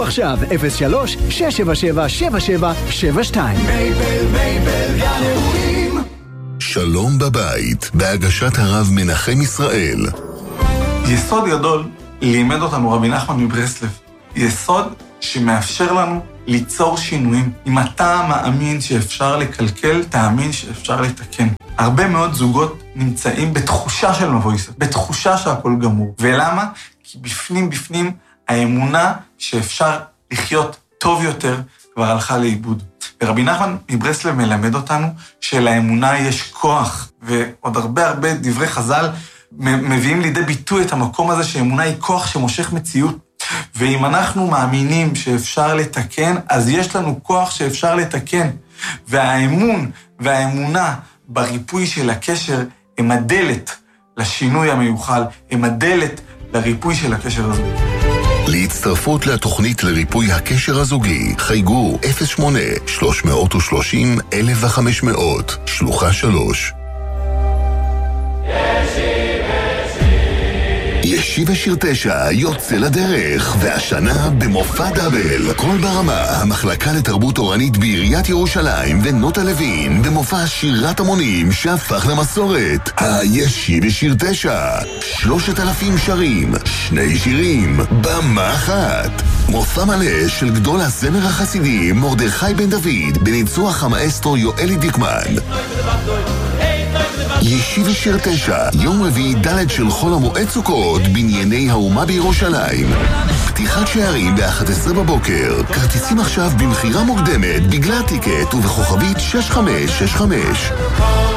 עכשיו 03-677-7772. מייבל גן אירועים. שלום בבית, בהגשת הרב מנחם ישראל. יסוד גדול לימד אותנו רבי נחמן מברסלב. יסוד שמאפשר לנו ליצור שינויים. אם אתה מאמין שאפשר לקלקל, תאמין שאפשר לתקן. הרבה מאוד זוגות נמצאים בתחושה של מבויסת, בתחושה שהכל גמור. ולמה? כי בפנים האמונה שאפשר לחיות טוב יותר כבר הלכה לאיבוד. ורבי נחמן מברסלב מלמד אותנו שלאמונה יש כוח, ועוד הרבה דברי חז"ל מביאים לידי ביטוי את המקום הזה שאמונה היא כוח שמושך מציאות. ואם אנחנו מאמינים שאפשר לתקן, אז יש לנו כוח שאפשר לתקן. והאמון והאמונה בריפוי של הקשר הם הדלת לשינוי המיוחל, הם הדלת לריפוי של הקשר הזוגי. להצטרפות לתוכנית לריפוי הקשר הזוגי, חייגו 08-330-1500, שלוחה 3. ישיבה שיר 9 יוצא לדרך, והשנה במופע דאבל. כל ברמה, המחלקה לתרבות תורנית בעיריית ירושלים ונוטה לוין, במופע שירת המונים שהפך למסורת. הישיבה שיר 9, 3,000 שרים, 2 שירים, במה אחת. מופע מלא של גדול הזמר החסידי מרדכי בן דוד, בניצוח המאסטרו יואלי דיקמן. ישיבה שיר 9, יום רביעי ד' של חול המועד סוכות, בנייני האומה בירושלים. פתיחת שערים ב-11 בבוקר. כרטיסים עכשיו במחירה מוקדמת בגלל טיקט ובכוכבית 6565.